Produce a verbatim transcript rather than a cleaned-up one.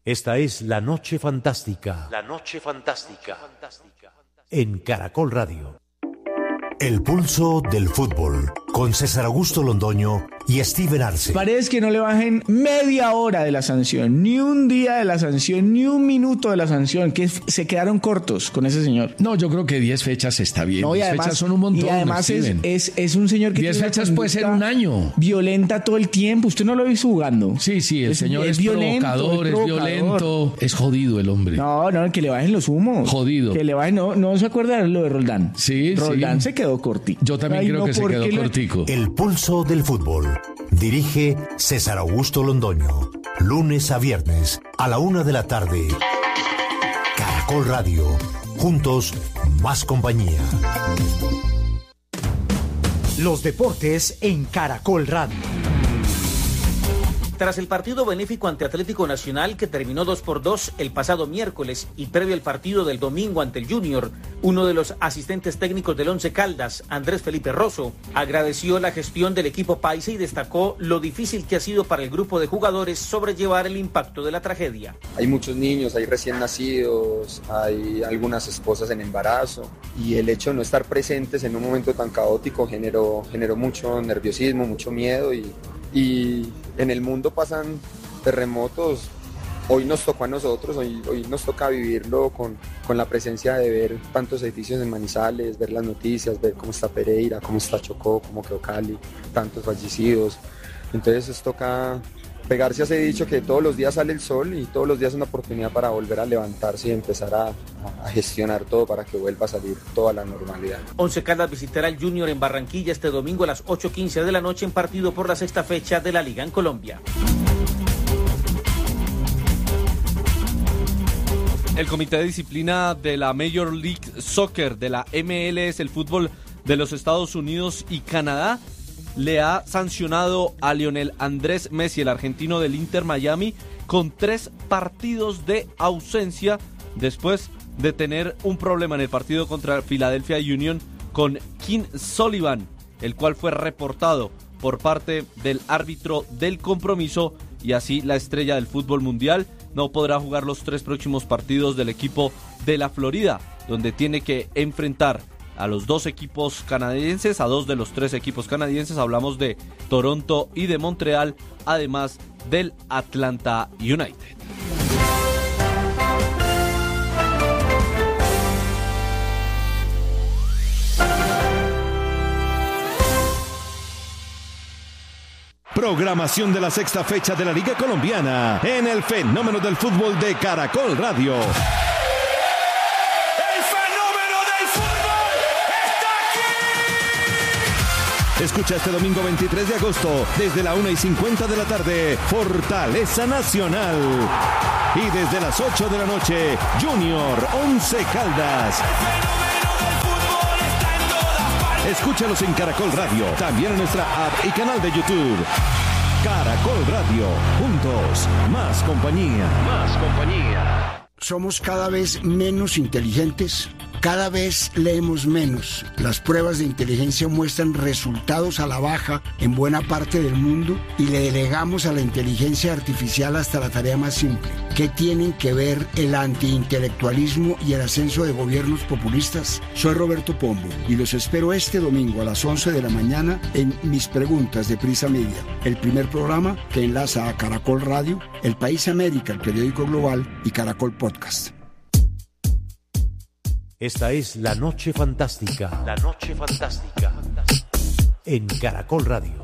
Esta es La Noche Fantástica. La Noche Fantástica. En Caracol Radio. El pulso del fútbol, con César Augusto Londoño y Steven Arce. Parece que no le bajen media hora de la sanción, ni un día de la sanción, ni un minuto de la sanción, que se quedaron cortos con ese señor. No, yo creo que diez fechas está bien. No, diez además, fechas son un montón. Y además es, es, es un señor que diez fechas puede ser un año. Violenta todo el tiempo. Usted no lo ha visto jugando. Sí, sí, el es, señor es, es violento, provocador, es, provocador. es violento. Es jodido el hombre. No, no, que le bajen los humos. Jodido. Que le bajen, no, no se acuerda de lo de Roldán. Sí, Roldán sí. se quedó cortico. Yo también Ay, creo no, que se quedó cortico. El pulso del fútbol. Dirige César Augusto Londoño. Lunes a viernes a la una de la tarde. Caracol Radio. Juntos, más compañía. Los deportes en Caracol Radio. Tras el partido benéfico ante Atlético Nacional, que terminó dos por dos el pasado miércoles y previo al partido del domingo ante el Junior, uno de los asistentes técnicos del Once Caldas, Andrés Felipe Rosso, agradeció la gestión del equipo paisa y destacó lo difícil que ha sido para el grupo de jugadores sobrellevar el impacto de la tragedia. Hay muchos niños, hay recién nacidos, hay algunas esposas en embarazo y el hecho de no estar presentes en un momento tan caótico generó, generó mucho nerviosismo, mucho miedo y Y en el mundo pasan terremotos, hoy nos tocó a nosotros, hoy, hoy nos toca vivirlo con, con la presencia de ver tantos edificios en Manizales, ver las noticias, ver cómo está Pereira, cómo está Chocó, cómo quedó Cali, tantos fallecidos. Entonces nos toca pegarse a ese dicho que todos los días sale el sol y todos los días es una oportunidad para volver a levantarse y empezar a, a gestionar todo para que vuelva a salir toda la normalidad. Once Caldas visitará al Junior en Barranquilla este domingo a las ocho quince de la noche en partido por la sexta fecha de la Liga en Colombia. El Comité de Disciplina de la Major League Soccer de la M L S, el fútbol de los Estados Unidos y Canadá, le ha sancionado a Lionel Andrés Messi, el argentino del Inter Miami, con tres partidos de ausencia después de tener un problema en el partido contra Philadelphia Union con King Sullivan, el cual fue reportado por parte del árbitro del compromiso, y así la estrella del fútbol mundial no podrá jugar los tres próximos partidos del equipo de la Florida, donde tiene que enfrentar a los dos equipos canadienses, a dos de los tres equipos canadienses. Hablamos de Toronto y de Montreal, además del Atlanta United. Programación de la sexta fecha de la Liga Colombiana en el fenómeno del fútbol de Caracol Radio. Escucha este domingo veintitrés de agosto, desde la una y cincuenta de la tarde, Fortaleza Nacional. Y desde las ocho de la noche, Junior Once Caldas. Escúchalos en Caracol Radio, también en nuestra app y canal de YouTube. Caracol Radio, juntos, más compañía. Más compañía. Somos cada vez menos inteligentes. Cada vez leemos menos. Las pruebas de inteligencia muestran resultados a la baja en buena parte del mundo y le delegamos a la inteligencia artificial hasta la tarea más simple. ¿Qué tienen que ver el antiintelectualismo y el ascenso de gobiernos populistas? Soy Roberto Pombo y los espero este domingo a las once de la mañana en Mis Preguntas de Prisa Media, el primer programa que enlaza a Caracol Radio, El País América, el periódico global, y Caracol Podcast. Esta es La Noche Fantástica. La Noche Fantástica. En Caracol Radio.